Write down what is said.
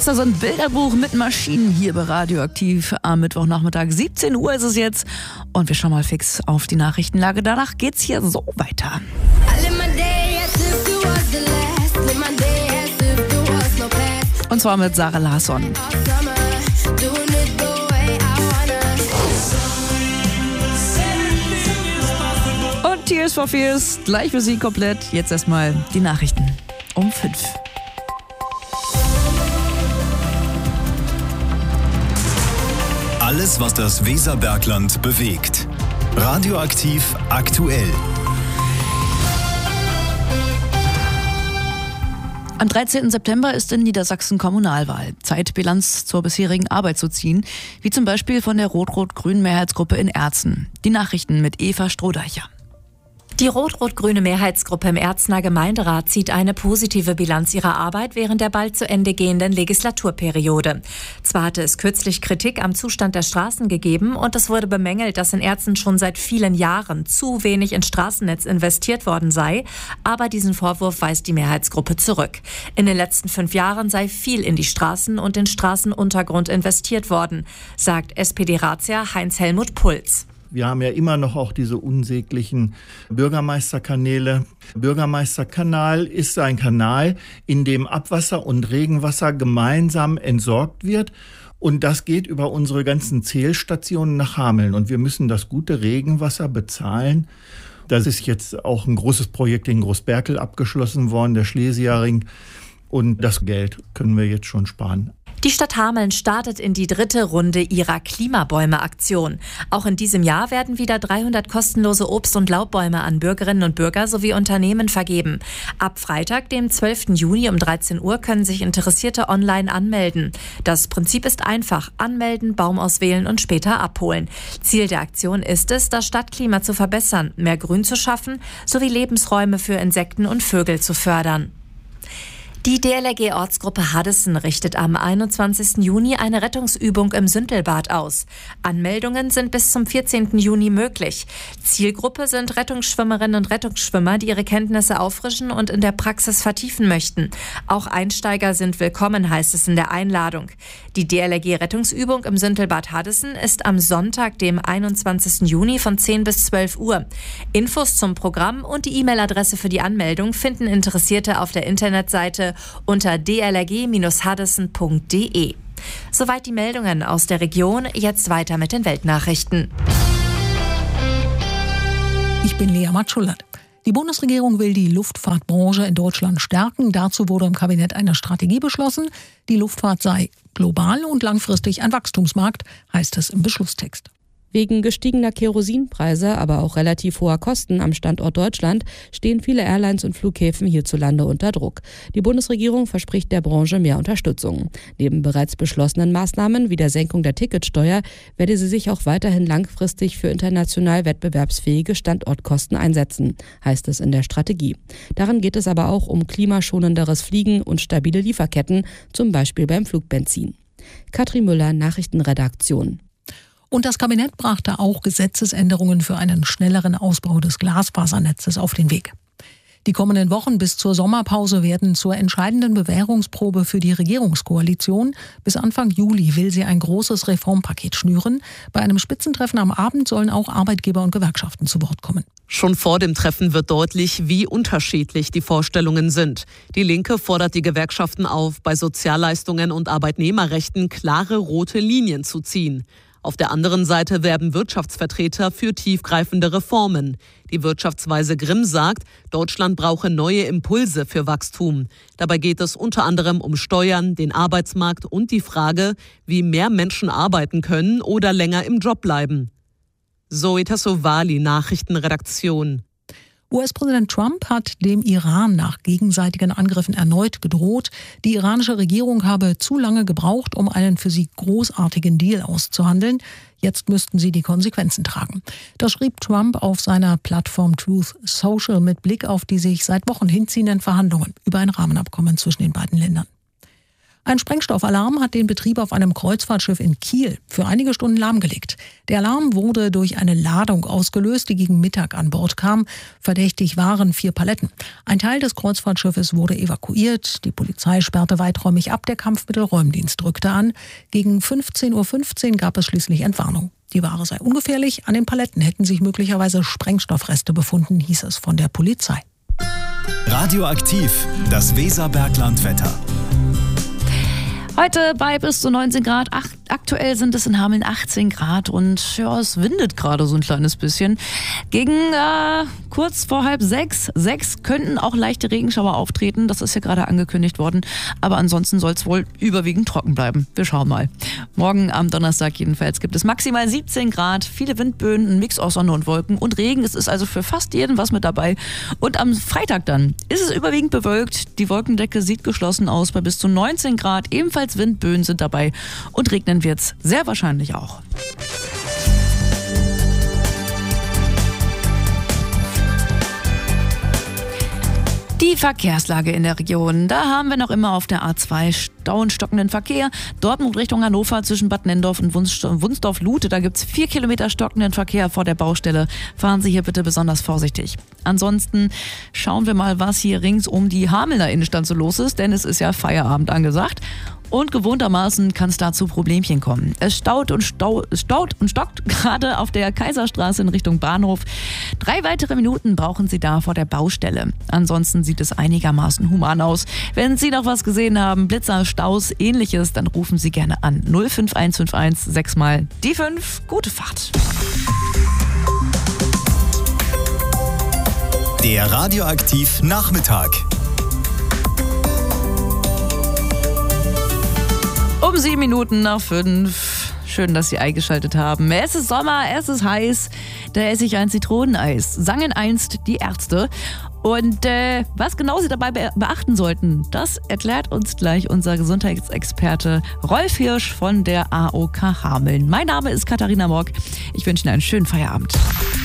Erster sind Bilderbuch mit Maschinen hier bei Radioaktiv am Mittwochnachmittag. 17 Uhr ist es jetzt und wir schauen mal fix auf die Nachrichtenlage. Danach geht's hier so weiter. Und zwar mit Sarah Larsson. Und Tears for Fears, gleich für Sie komplett. Jetzt erstmal die Nachrichten um 5. Alles, was das Weserbergland bewegt. Radioaktiv aktuell. Am 13. September ist in Niedersachsen Kommunalwahl. Zeit, Bilanz zur bisherigen Arbeit zu ziehen, wie zum Beispiel von der rot-rot-grünen Mehrheitsgruppe in Erzen. Die Nachrichten mit Eva Strohdeicher. Die rot-rot-grüne Mehrheitsgruppe im Erzener Gemeinderat zieht eine positive Bilanz ihrer Arbeit während der bald zu Ende gehenden Legislaturperiode. Zwar hatte es kürzlich Kritik am Zustand der Straßen gegeben und es wurde bemängelt, dass in Erzen schon seit vielen Jahren zu wenig in Straßennetz investiert worden sei, aber diesen Vorwurf weist die Mehrheitsgruppe zurück. In den letzten 5 Jahren sei viel in die Straßen und den Straßenuntergrund investiert worden, sagt SPD-Ratsherr Heinz-Helmut Puls. Wir haben ja immer noch auch diese unsäglichen Bürgermeisterkanäle. Bürgermeisterkanal ist ein Kanal, in dem Abwasser und Regenwasser gemeinsam entsorgt wird. Und das geht über unsere ganzen Zählstationen nach Hameln. Und wir müssen das gute Regenwasser bezahlen. Das ist jetzt auch ein großes Projekt in Großberkel abgeschlossen worden, der Schlesierring. Und das Geld können wir jetzt schon sparen. Die Stadt Hameln startet in die 3. Runde ihrer Klimabäume-Aktion. Auch in diesem Jahr werden wieder 300 kostenlose Obst- und Laubbäume an Bürgerinnen und Bürger sowie Unternehmen vergeben. Ab Freitag, dem 12. Juni um 13 Uhr, können sich Interessierte online anmelden. Das Prinzip ist einfach: anmelden, Baum auswählen und später abholen. Ziel der Aktion ist es, das Stadtklima zu verbessern, mehr Grün zu schaffen sowie Lebensräume für Insekten und Vögel zu fördern. Die DLRG-Ortsgruppe Haddesen richtet am 21. Juni eine Rettungsübung im Sündelbad aus. Anmeldungen sind bis zum 14. Juni möglich. Zielgruppe sind Rettungsschwimmerinnen und Rettungsschwimmer, die ihre Kenntnisse auffrischen und in der Praxis vertiefen möchten. Auch Einsteiger sind willkommen, heißt es in der Einladung. Die DLRG-Rettungsübung im Sündelbad Haddesen ist am Sonntag, dem 21. Juni von 10 bis 12 Uhr. Infos zum Programm und die E-Mail-Adresse für die Anmeldung finden Interessierte auf der Internetseite unter dlrg-haddesen.de. Soweit die Meldungen aus der Region. Jetzt weiter mit den Weltnachrichten. Ich bin Lea Matschulat. Die Bundesregierung will die Luftfahrtbranche in Deutschland stärken. Dazu wurde im Kabinett eine Strategie beschlossen. Die Luftfahrt sei global und langfristig ein Wachstumsmarkt, heißt es im Beschlusstext. Wegen gestiegener Kerosinpreise, aber auch relativ hoher Kosten am Standort Deutschland stehen viele Airlines und Flughäfen hierzulande unter Druck. Die Bundesregierung verspricht der Branche mehr Unterstützung. Neben bereits beschlossenen Maßnahmen wie der Senkung der Ticketsteuer werde sie sich auch weiterhin langfristig für international wettbewerbsfähige Standortkosten einsetzen, heißt es in der Strategie. Darin geht es aber auch um klimaschonenderes Fliegen und stabile Lieferketten, zum Beispiel beim Flugbenzin. Katrin Müller, Nachrichtenredaktion. Und das Kabinett brachte auch Gesetzesänderungen für einen schnelleren Ausbau des Glasfasernetzes auf den Weg. Die kommenden Wochen bis zur Sommerpause werden zur entscheidenden Bewährungsprobe für die Regierungskoalition. Bis Anfang Juli will sie ein großes Reformpaket schnüren. Bei einem Spitzentreffen am Abend sollen auch Arbeitgeber und Gewerkschaften zu Wort kommen. Schon vor dem Treffen wird deutlich, wie unterschiedlich die Vorstellungen sind. Die Linke fordert die Gewerkschaften auf, bei Sozialleistungen und Arbeitnehmerrechten klare rote Linien zu ziehen. Auf der anderen Seite werben Wirtschaftsvertreter für tiefgreifende Reformen. Die Wirtschaftsweise Grimm sagt, Deutschland brauche neue Impulse für Wachstum. Dabei geht es unter anderem um Steuern, den Arbeitsmarkt und die Frage, wie mehr Menschen arbeiten können oder länger im Job bleiben. Zoe Tassovali, Nachrichtenredaktion. US-Präsident Trump hat dem Iran nach gegenseitigen Angriffen erneut gedroht. Die iranische Regierung habe zu lange gebraucht, um einen für sie großartigen Deal auszuhandeln. Jetzt müssten sie die Konsequenzen tragen. Das schrieb Trump auf seiner Plattform Truth Social mit Blick auf die sich seit Wochen hinziehenden Verhandlungen über ein Rahmenabkommen zwischen den beiden Ländern. Ein Sprengstoffalarm hat den Betrieb auf einem Kreuzfahrtschiff in Kiel für einige Stunden lahmgelegt. Der Alarm wurde durch eine Ladung ausgelöst, die gegen Mittag an Bord kam. Verdächtig waren 4 Paletten. Ein Teil des Kreuzfahrtschiffes wurde evakuiert. Die Polizei sperrte weiträumig ab. Der Kampfmittelräumdienst rückte an. Gegen 15:15 Uhr gab es schließlich Entwarnung. Die Ware sei ungefährlich. An den Paletten hätten sich möglicherweise Sprengstoffreste befunden, hieß es von der Polizei. Radioaktiv, das Weserberglandwetter. Heute bei bis zu 19 Grad. Aktuell sind es in Hameln 18 Grad und ja, es windet gerade so ein kleines bisschen. Gegen kurz vor 5:30 könnten auch leichte Regenschauer auftreten. Das ist ja gerade angekündigt worden. Aber ansonsten soll es wohl überwiegend trocken bleiben. Wir schauen mal. Morgen am Donnerstag jedenfalls gibt es maximal 17 Grad, viele Windböen, ein Mix aus Sonne und Wolken und Regen. Es ist also für fast jeden was mit dabei. Und am Freitag dann ist es überwiegend bewölkt. Die Wolkendecke sieht geschlossen aus bei bis zu 19 Grad. Ebenfalls Windböen sind dabei und regnen wird es sehr wahrscheinlich auch. Die Verkehrslage in der Region. Da haben wir noch immer auf der A2 stockenden Verkehr. Dortmund Richtung Hannover zwischen Bad Nenndorf und Wunsdorf-Lute. Da gibt es 4 Kilometer stockenden Verkehr vor der Baustelle. Fahren Sie hier bitte besonders vorsichtig. Ansonsten schauen wir mal, was hier rings um die Hamelner Innenstadt so los ist, denn es ist ja Feierabend angesagt. Und gewohntermaßen kann es da zu Problemchen kommen. Es staut und stockt gerade auf der Kaiserstraße in Richtung Bahnhof. 3 weitere Minuten brauchen Sie da vor der Baustelle. Ansonsten sieht es einigermaßen human aus. Wenn Sie noch was gesehen haben, Blitzer, Staus, ähnliches, dann rufen Sie gerne an. 05151 6 mal die 5. Gute Fahrt. Der Radioaktiv Nachmittag. Um 7 Minuten nach 5. Schön, dass Sie eingeschaltet haben. Es ist Sommer, es ist heiß. Da esse ich ein Zitroneneis. Sangen einst die Ärzte. Und was genau Sie dabei beachten sollten, das erklärt uns gleich unser Gesundheitsexperte Rolf Hirsch von der AOK Hameln. Mein Name ist Katharina Morg. Ich wünsche Ihnen einen schönen Feierabend.